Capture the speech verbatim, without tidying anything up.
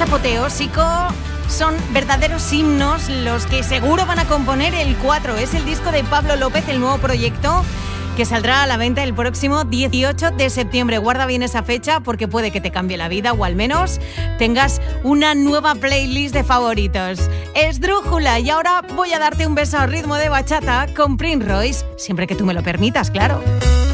apoteósico. Son verdaderos himnos los que seguro van a componer el cuatro. Es el disco de Pablo López, el nuevo proyecto que saldrá a la venta el próximo dieciocho de septiembre. Guarda bien esa fecha porque puede que te cambie la vida o al menos tengas una nueva playlist de favoritos. Esdrújula, y ahora voy a darte un beso al ritmo de bachata con Prince Royce, siempre que tú me lo permitas, claro.